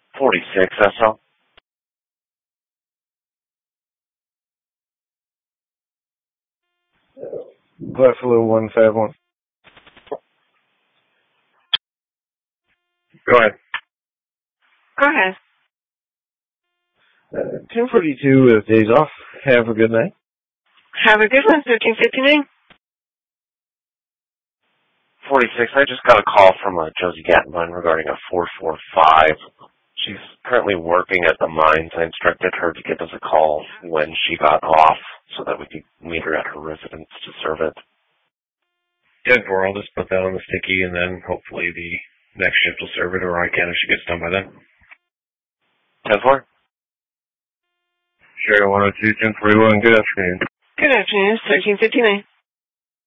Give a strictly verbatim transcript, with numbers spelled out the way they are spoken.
forty-six, S L. Buffalo one five one. Go ahead. Go ahead. Uh, ten forty-two with days off. Have a good night. Have a good one, thirteen fifty-nine. forty-six, I just got a call from uh, Josie Gattenbein regarding a four four five. She's currently working at the mines. I instructed her to give us a call when she got off so that we could meet her at her residence to serve it. ten four, I'll just put that on the sticky, and then hopefully the next shift will serve it, or I can if she gets done by then. ten four? Sure, one oh two, ten forty-one. Good afternoon. Good afternoon, thirteen fifty-nine.